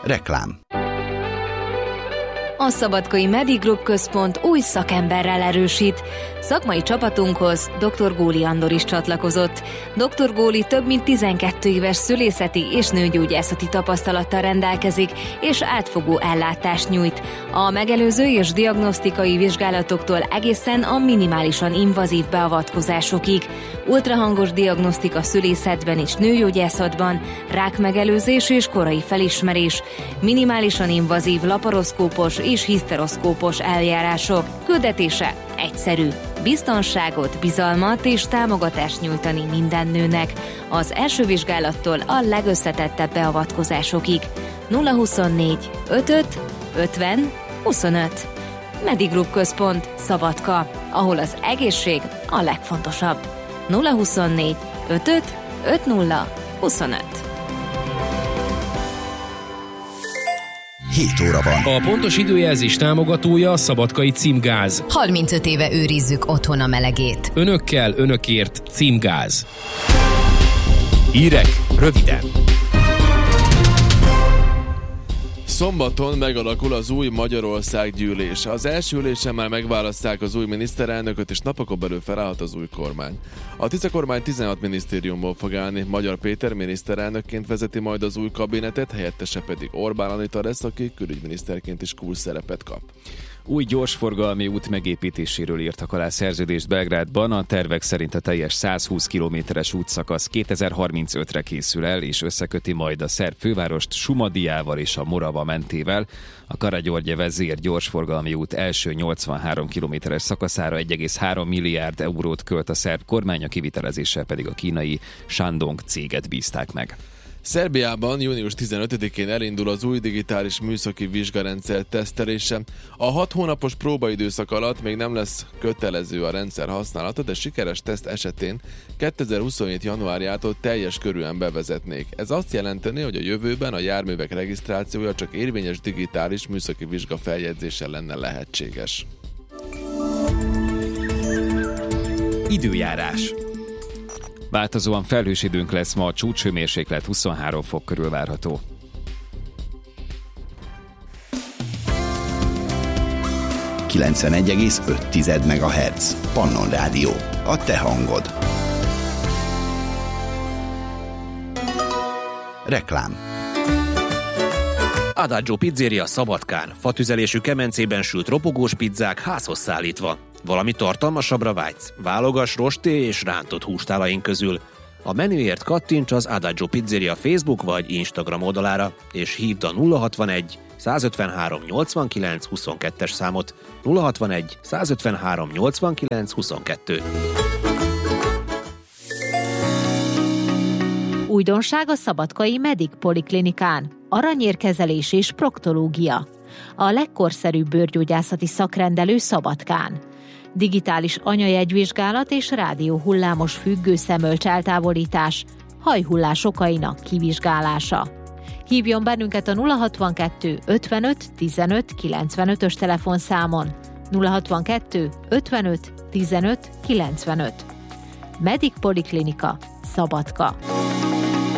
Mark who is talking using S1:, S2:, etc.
S1: Reklám.
S2: A Szabadkai Medigroup Központ új szakemberrel erősít. Szakmai csapatunkhoz dr. Góli Andor is csatlakozott. Dr. Góli több mint 12 éves szülészeti és nőgyógyászati tapasztalattal rendelkezik, és átfogó ellátást nyújt. A megelőző és diagnosztikai vizsgálatoktól egészen a minimálisan invazív beavatkozásokig. Ultrahangos diagnosztika szülészetben és nőgyógyászatban, rákmegelőzés és korai felismerés, minimálisan invazív laparoszkópos és hiszteroszkópos eljárások. Küldetése egyszerű. Biztonságot, bizalmat és támogatást nyújtani minden nőnek. Az első vizsgálattól a legösszetettebb beavatkozásokig. 024 55 50 25. Medigroup Központ, Szabadka, ahol az egészség a legfontosabb. 024 55 50 25.
S1: 7 óra van.
S3: A pontos időjelzés támogatója a Szabadkai Címgáz.
S4: 35 éve őrizzük otthon a melegét.
S3: Önökkel, önökért Címgáz. Hírek röviden.
S5: Szombaton megalakul az új Magyarország gyűlés. Az első ülésen már megválasztják az új miniszterelnököt, és napokon belül felállhat az új kormány. A Tisza kormány 16 minisztériumból fog állni. Magyar Péter miniszterelnökként vezeti majd az új kabinetet, helyettese pedig Orbán Anita lesz, aki külügyminiszterként is kulcsszerepet kap.
S6: Új gyorsforgalmi út megépítéséről írtak alá szerződést Belgrádban. A tervek szerint a teljes 120 kilométeres útszakasz 2035-re készül el, és összeköti majd a szerb fővárost Šumadijával és a Morava mentével. A Karagyörgye-Vezér gyorsforgalmi út első 83 kilométeres szakaszára 1,3 milliárd eurót költ a szerb kormány, a kivitelezéssel pedig a kínai Shandong céget bízták meg.
S5: Szerbiában június 15-én elindul az új digitális műszaki vizsgarendszer tesztelése. A 6 hónapos próbaidőszak alatt még nem lesz kötelező a rendszer használata, de sikeres teszt esetén 2027. januárjától teljes körűen bevezetnék. Ez azt jelenteni, hogy a jövőben a járművek regisztrációja csak érvényes digitális műszaki vizsga feljegyzéssel lenne lehetséges.
S6: Időjárás. Változóan felhős időnk lesz ma, a csúcshőmérséklet 23 fok körül várható.
S1: ...91,5 MHz. Pannon Rádió. A te hangod. Reklám.
S7: Adagio Pizzeria Szabadkán. Fatüzelésű kemencében sült ropogós pizzák házhoz szállítva. Valami tartalmasabbra vágysz? Válogass rosté és rántott hústálaink közül. A menüért kattints az Adagio Pizzeria Facebook vagy Instagram oldalára, és hívd a 061 153 89 22-es számot. 061 153 89 22.
S8: Újdonság a Szabadkai Medic Poliklinikán. Aranyérkezelés és proktológia. A legkorszerűbb bőrgyógyászati szakrendelő Szabadkán. Digitális anyajegyvizsgálat és rádióhullámos függőszemölcs eltávolítás, hajhullás okainak kivizsgálása. Hívjon bennünket a 062 55 15 95-ös telefonszámon. 062 55 15 95. Medic Poliklinika, Szabadka.